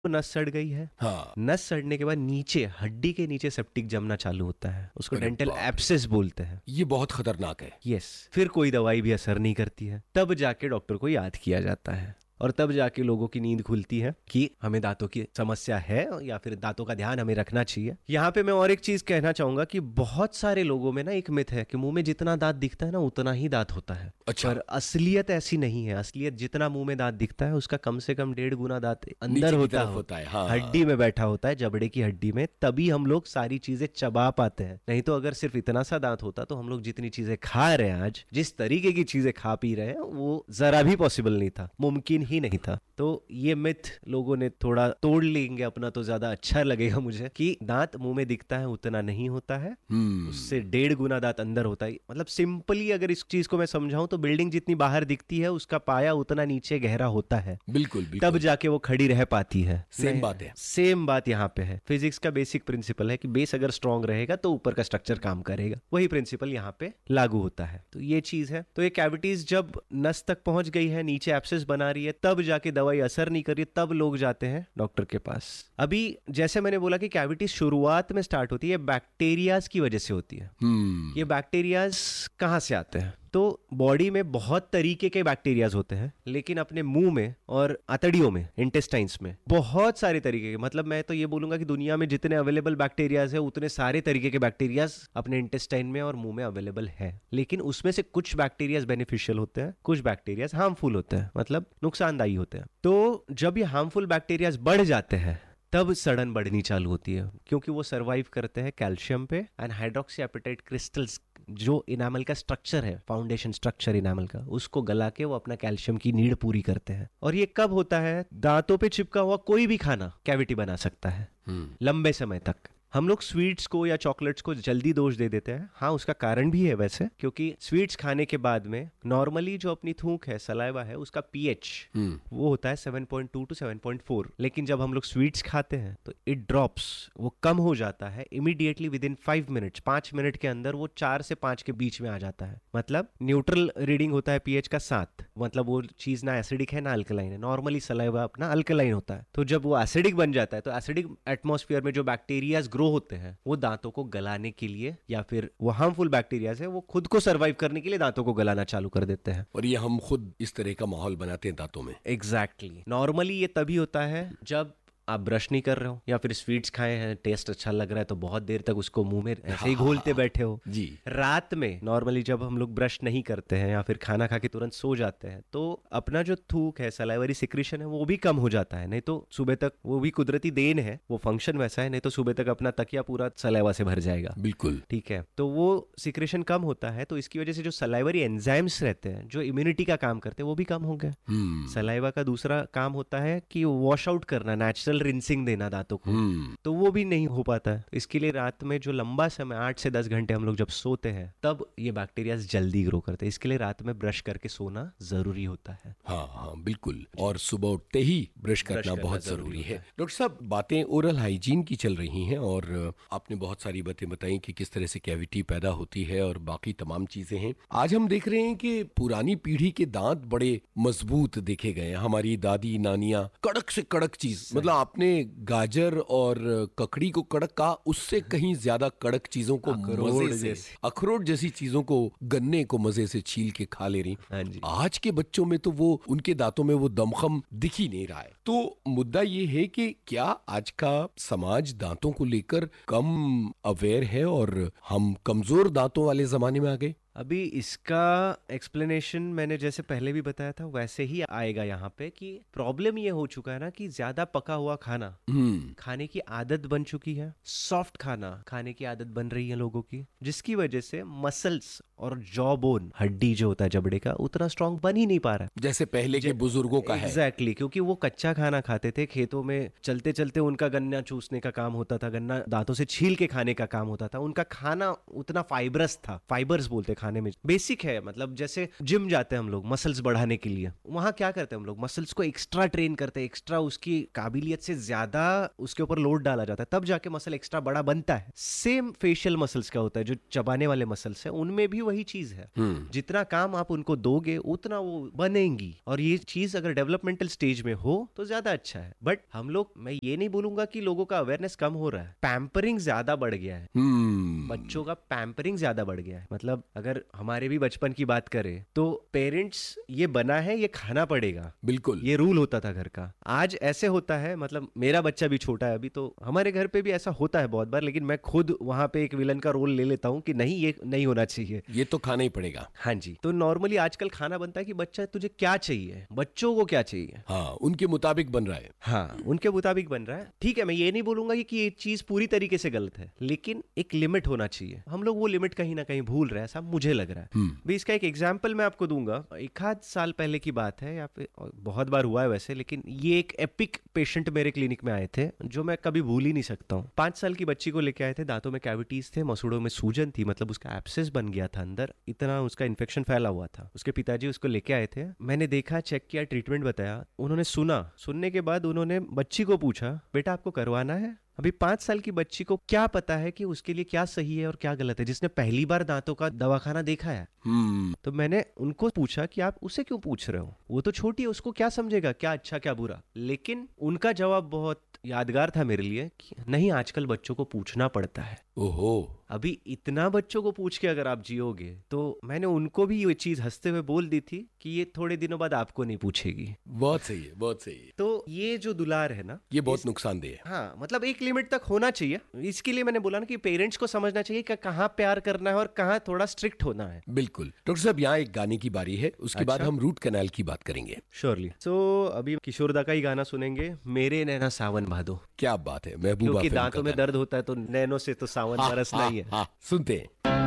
नस सड़ गई है। हाँ। नस सड़ने के बाद नीचे हड्डी के नीचे सेप्टिक जमना चालू होता है, उसको अरे डेंटल बाप रे। एब्सेस बोलते हैं। ये बहुत खतरनाक है। यस, फिर कोई दवाई भी असर नहीं करती है, तब जाके डॉक्टर को याद किया जाता है और तब जाके लोगों की नींद खुलती है कि हमें दांतों की समस्या है या फिर दांतों का ध्यान हमें रखना चाहिए। यहाँ पे मैं और एक चीज कहना चाहूंगा कि बहुत सारे लोगों में ना एक मिथ है कि मुंह में जितना दांत दिखता है ना उतना ही दांत होता है। अच्छा। पर असलियत ऐसी नहीं है। असलियत जितना मुंह में दांत दिखता है उसका कम से कम 1.5 गुना दांत नीचे अंदर की होता तरफ होता है, हाँ। हड्डी में बैठा होता है, जबड़े की हड्डी में। तभी हम लोग सारी चीजें चबा पाते हैं। नहीं तो अगर सिर्फ इतना सा दांत होता तो हम लोग जितनी चीजें खा रहे हैं आज, जिस तरीके की चीजें खा पी रहे हैं, वो जरा भी पॉसिबल नहीं था, मुमकिन ही नहीं था। तो ये मिथ लोगों ने थोड़ा तोड़ लेंगे अपना तो ज्यादा अच्छा लगेगा मुझे कि दांत मुंह में दिखता है उतना नहीं होता है, उससे 1.5 गुना दांत अंदर होता है। मतलब सिंपली अगर इस चीज को मैं समझाऊं तो बिल्डिंग जितनी बाहर दिखती है उसका पाया उतना नीचे गहरा होता है। बिल्कुल बिल्कुल। तब जाके वो खड़ी रह पाती है। सेम बात है। सेम बात यहाँ पे है। फिजिक्स का बेसिक प्रिंसिपल है कि बेस अगर स्ट्रांग रहेगा तो ऊपर का स्ट्रक्चर काम करेगा। वही प्रिंसिपल यहाँ पे लागू होता है। तो ये चीज है। तो ये कैविटीज जब नस तक पहुंच गई है, नीचे एब्सेस बना रही है, तब जाके दवाई असर नहीं कर रही, तब लोग जाते हैं डॉक्टर के पास। अभी जैसे मैंने बोला कि कैविटी शुरुआत में स्टार्ट होती है, बैक्टीरियाज की वजह से होती है। ये बैक्टीरियाज कहाँ से आते हैं? तो बॉडी में बहुत तरीके के बैक्टीरियाज होते हैं, लेकिन अपने मुंह में और आंतड़ियों में, इंटेस्टाइन्स में बहुत सारे तरीके के, मतलब मैं तो ये बोलूंगा कि दुनिया में जितने अवेलेबल बैक्टीरियाज है उतने सारे तरीके के बैक्टीरियाज अपने इंटेस्टाइन में और मुंह में अवेलेबल है। लेकिन उसमें से कुछ बैक्टीरियाज बेनिफिशियल होते हैं, कुछ बैक्टीरियाज हार्मफुल होते हैं, मतलब नुकसानदायी होते हैं। तो जब ये हार्मफुल बैक्टीरियाज बढ़ जाते हैं तब सड़न बढ़नी चालू होती है, क्योंकि वो सरवाइव करते हैं कैल्शियम पे एंड हाइड्रोक्सी एपेटाइट क्रिस्टल्स, जो इनामल का स्ट्रक्चर है, फाउंडेशन स्ट्रक्चर इनामल का, उसको गला के वो अपना कैल्शियम की नीड पूरी करते हैं। और ये कब होता है? दांतों पे चिपका हुआ कोई भी खाना कैविटी बना सकता है लंबे समय तक। हम लोग स्वीट्स को या चॉकलेट्स को जल्दी दोष दे देते हैं। हाँ, उसका कारण भी है वैसे, क्योंकि स्वीट्स खाने के बाद में नॉर्मली जो अपनी थूक है, सलाइवा है, उसका पीएच वो होता है 7.2 to 7.4। लेकिन जब हम लोग स्वीट्स खाते हैं तो इट ड्रॉप्स, वो कम हो जाता है immediately with in 5 minutes. 5 minute के अंदर वो 4 से 5 के बीच में आ जाता है। मतलब न्यूट्रल रीडिंग होता है पीएच का 7, मतलब वो चीज ना एसिडिक है ना अल्कलाइन है। नॉर्मली सलाइवा अपना अल्कलाइन होता है। तो जब वो एसिडिक बन जाता है तो एसिडिक एटमॉस्फेयर में जो बैक्टीरियाज ग्रो होते हैं वो दांतों को गलाने के लिए, या फिर वो हार्मफुल बैक्टीरियाज है वो खुद को सरवाइव करने के लिए दांतों को गलाना चालू कर देते हैं। और ये हम खुद इस तरह का माहौल बनाते हैं दांतों में। एग्जैक्टली। नॉर्मली ये तभी होता है जब आप ब्रश नहीं कर रहे हो या फिर स्वीट्स खाए हैं, टेस्ट अच्छा लग रहा है तो बहुत देर तक उसको मुंह में ऐसे ही घोलते बैठे हो जी। रात में नॉर्मली जब हम लोग ब्रश नहीं करते हैं या फिर खाना खा के तुरंत सो जाते हैं तो अपना जो थूक है, सलाइवरी सिक्रीशन है, वो भी कम हो जाता है। नहीं तो सुबह तक, वो भी कुदरती देन है, वो फंक्शन वैसा है, नहीं तो सुबह तक अपना तकिया पूरा सलाइवा से भर जाएगा। बिल्कुल ठीक है। तो वो सिक्रेशन कम होता है, तो इसकी वजह से जो सलाइवरी एंजाइम्स रहते हैं जो इम्यूनिटी का काम करते हैं वो भी कम हो गए। सलाइवा का दूसरा काम होता है कि वॉश आउट करना, नेचुरल रिंसिंग देना दांतों को, तो वो भी नहीं हो पाता है। इसके लिए रात में जो लंबा समय 8 से 10 घंटे हम लोग जब सोते हैं तब ये बैक्टीरिया जल्दी ग्रो करते हैं। इसके लिए रात में ब्रश करके सोना जरूरी होता है। हाँ हाँ बिल्कुल। और सुबह उठते ही ब्रश करना बहुत जरूरी है। डॉक्टर साहब, बातें ओरल हाइजीन की चल रही हैं और आपने बहुत सारी बातें बताई कि किस तरह से कैविटी पैदा होती है और बाकी तमाम चीजें हैं। आज हम देख रहे हैं कि पुरानी पीढ़ी के दांत बड़े मजबूत देखे गए हैं। हमारी दादी नानियां कड़क से कड़क चीज, मतलब आपने गाजर और ककड़ी को कड़क कहा, उससे कहीं ज्यादा कड़क चीजों को मजे से, अखरोट जैसी चीजों को, गन्ने को मजे से छील के खा ले रही। आज के बच्चों में तो वो, उनके दांतों में वो दमखम दिख ही नहीं रहा है। तो मुद्दा ये है कि क्या आज का समाज दांतों को लेकर कम अवेयर है और हम कमजोर दांतों वाले जमाने में आ गए? अभी इसका एक्सप्लेनेशन मैंने जैसे पहले भी बताया था वैसे ही आएगा यहाँ पे, कि प्रॉब्लम ये हो चुका है ना कि ज्यादा पका हुआ खाना खाने की आदत बन चुकी है। सॉफ्ट खाना खाने की आदत बन रही है लोगों की, जिसकी वजह से मसल्स और जॉ बोन, हड्डी जो होता है जबड़े का, उतना स्ट्रांग बन ही नहीं पा रहा है जैसे पहले के बुजुर्गों का है। एग्जैक्टली, क्योंकि वो कच्चा खाना खाते थे, खेतों में चलते चलते उनका गन्ना चूसने का काम होता था, गन्ना दांतों से छील के खाने का काम होता था। उनका खाना उतना फाइबरस था, फाइबर्स बोलते खाने में, बेसिक है। मतलब जैसे जिम जाते हैं हम लोग मसल्स बढ़ाने के लिए, वहां क्या करते हैं हम लोग, मसल्स को एक्स्ट्रा ट्रेन करते हैं, एक्स्ट्रा उसकी काबिलियत से ज्यादा उसके ऊपर लोड डाला जाता है, तब जाके मसल एक्स्ट्रा बड़ा बनता है। सेम फेशियल मसल्स का होता है, जो चबाने वाले मसल्स है, उनमें भी वही चीज है। जितना काम आप उनको दोगे उतना वो बनेंगी, और ये चीज अगर डेवलपमेंटल स्टेज में हो तो ज्यादा अच्छा है। बट हम लोग, मैं ये नहीं बोलूंगा कि लोगों का अवेयरनेस कम हो रहा है, पैम्परिंग ज्यादा बढ़ गया है। बच्चों का पैम्परिंग ज्यादा बढ़ गया है। मतलब अगर हमारे भी बचपन की बात करें तो पेरेंट्स, ये बना है ये खाना पड़ेगा, बिल्कुल ये रूल होता था घर का। आज ऐसे होता है, मतलब मेरा बच्चा भी छोटा है अभी, तो हमारे घर पे भी ऐसा होता है बहुत बार, लेकिन मैं खुद वहां पे एक विलन का रोल ले लेता हूं कि नहीं, ये नहीं होना चाहिए, ये तो खाना ही पड़ेगा। हाँ जी। तो नॉर्मली आजकल खाना बनता है कि बच्चा तुझे क्या चाहिए, बच्चों को क्या चाहिए, हाँ, उनके मुताबिक बन रहा है। हाँ, उनके मुताबिक बन रहा है। ठीक है, मैं ये नहीं बोलूंगा कि ये चीज पूरी तरीके से गलत है, लेकिन एक लिमिट होना चाहिए। हम लोग वो लिमिट कहीं ना कहीं भूल रहे हैं, ऐसा मुझे लग रहा है। भी इसका एक एग्जाम्पल मैं आपको दूंगा। एक आध साल पहले की बात है, या फिर बहुत बार हुआ है वैसे, लेकिन ये एक एपिक पेशेंट मेरे क्लिनिक में आए थे जो मैं कभी भूल ही नहीं सकता हूँ। 5 साल की बच्ची को लेके आए थे, दांतों में कैविटीज थे, मसूड़ों में सूजन थी, मतलब उसका एब्सेस बन गया था अंदर, इतना उसका इन्फेक्शन फैला हुआ था। उसके पिताजी उसको लेके आए थे, मैंने देखा, चेक किया, ट्रीटमेंट बताया, उन्होंने सुनने के बाद उन्होंने बच्ची को पूछा, बेटा आपको करवाना है? अभी 5 साल की बच्ची को क्या पता है कि उसके लिए क्या सही है और क्या गलत है, जिसने पहली बार दांतों का दवाखाना देखा है। तो मैंने उनको पूछा कि आप उसे क्यों पूछ रहे हो, वो तो छोटी है, उसको क्या समझेगा, क्या अच्छा क्या बुरा। लेकिन उनका जवाब बहुत यादगार था मेरे लिए कि नहीं, आजकल बच्चों को पूछना पड़ता है। ओहो, अभी इतना बच्चों को पूछ के अगर आप जियोगे, तो मैंने उनको भी ये चीज हंसते हुए बोल दी थी कि ये थोड़े दिनों बाद आपको नहीं पूछेगी। बहुत सही है, बहुत सही है। तो ये जो दुलार है ना, ये बहुत नुकसानदेह है। हाँ, मतलब एक लिमिट तक होना चाहिए। इसके लिए मैंने बोला ना कि पेरेंट्स को समझना चाहिए कि कहाँ प्यार करना है और कहाँ थोड़ा स्ट्रिक्ट होना है। बिल्कुल। डॉक्टर साहब, यहाँ एक गाने की बारी है, उसके बाद हम रूट कैनाल की बात करेंगे। श्योरली। सो अभी किशोर दा का ही गाना सुनेंगे, मेरे नैना सावन भादो। क्या बात है, महबूबा क्योंकि फिल्म का दांतों में गाना। दर्द होता है तो नैनों से तो सावन बरसना ही है। सुनते हैं।